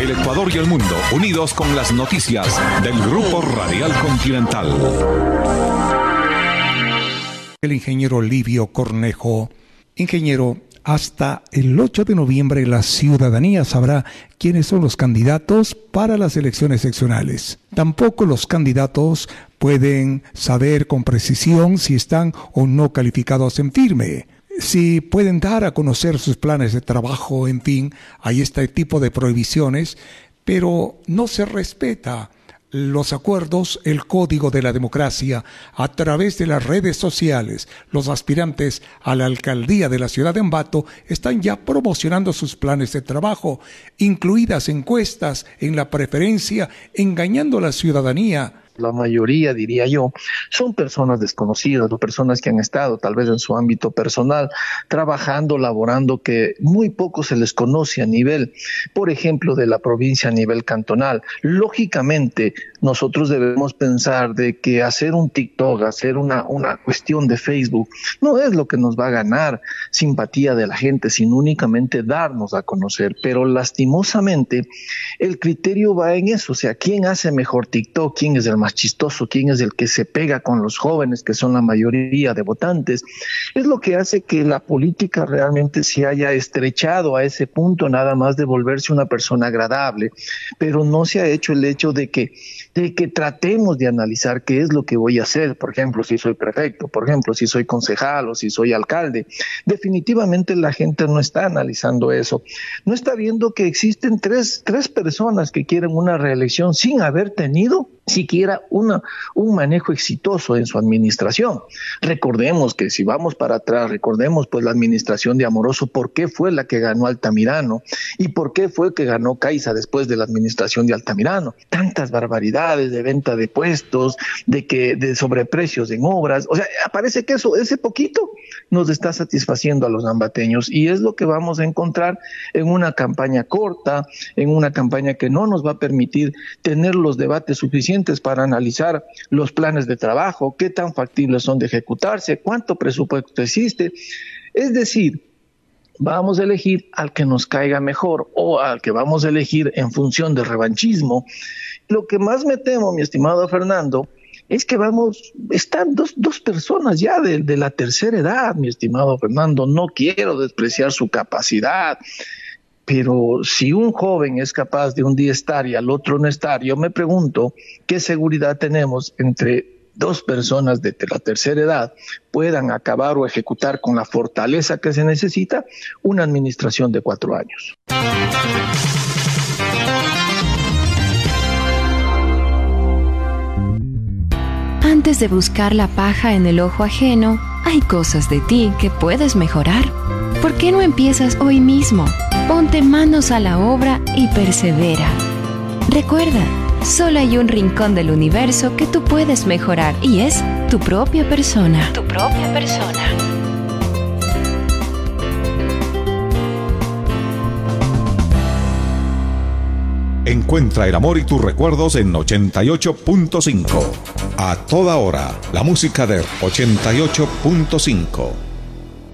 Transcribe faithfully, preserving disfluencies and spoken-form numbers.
El Ecuador y el mundo unidos con las noticias del Grupo Radial Continental. El ingeniero Livio Cornejo. Ingeniero, hasta el ocho de noviembre la ciudadanía sabrá quiénes son los candidatos para las elecciones seccionales. Tampoco los candidatos pueden saber con precisión si están o no calificados en firme, si pueden dar a conocer sus planes de trabajo, en fin, hay este tipo de prohibiciones, pero no se respeta los acuerdos, el código de la democracia. A través de las redes sociales, los aspirantes a la alcaldía de la ciudad de Ambato están ya promocionando sus planes de trabajo, incluidas encuestas en la preferencia, engañando a la ciudadanía. La mayoría, diría yo, son personas desconocidas o personas que han estado tal vez en su ámbito personal trabajando, laborando, que muy poco se les conoce a nivel, por ejemplo, de la provincia a nivel cantonal. Lógicamente, nosotros debemos pensar de que hacer un TikTok, hacer una, una cuestión de Facebook, no es lo que nos va a ganar simpatía de la gente, sino únicamente darnos a conocer. Pero lastimosamente, el criterio va en eso, o sea, ¿quién hace mejor TikTok? ¿Quién es el más chistoso? ¿Quién es el que se pega con los jóvenes, que son la mayoría de votantes? Es lo que hace que la política realmente se haya estrechado a ese punto, nada más de volverse una persona agradable, pero no se ha hecho el hecho de que de que tratemos de analizar qué es lo que voy a hacer. Por ejemplo, si soy prefecto, por ejemplo, si soy concejal o si soy alcalde. Definitivamente la gente no está analizando eso. No está viendo que existen tres, tres personas que quieren una reelección sin haber tenido siquiera una, un manejo exitoso en su administración. Recordemos que si vamos para atrás, recordemos pues la administración de Amoroso, ¿por qué fue la que ganó Altamirano? ¿Y por qué fue que ganó Caiza después de la administración de Altamirano? Tantas barbaridades de venta de puestos, de que de sobreprecios en obras. O sea, parece que eso, ese poquito nos está satisfaciendo a los ambateños, y es lo que vamos a encontrar en una campaña corta, en una campaña que no nos va a permitir tener los debates suficientes para analizar los planes de trabajo, qué tan factibles son de ejecutarse, cuánto presupuesto existe. Es decir, vamos a elegir al que nos caiga mejor o al que vamos a elegir en función del revanchismo. Lo que más me temo, mi estimado Fernando, es que vamos, están dos, dos personas ya de, de la tercera edad, mi estimado Fernando. No quiero despreciar su capacidad, pero si un joven es capaz de un día estar y al otro no estar, yo me pregunto qué seguridad tenemos entre dos personas de la tercera edad puedan acabar o ejecutar con la fortaleza que se necesita una administración de cuatro años. Antes de buscar la paja en el ojo ajeno, hay cosas de ti que puedes mejorar. ¿Por qué no empiezas hoy mismo? Ponte manos a la obra y persevera. Recuerda, solo hay un rincón del universo que tú puedes mejorar, y es tu propia persona. Tu propia persona. Encuentra el amor y tus recuerdos en ochenta y ocho punto cinco. A toda hora, la música de ochenta y ocho punto cinco.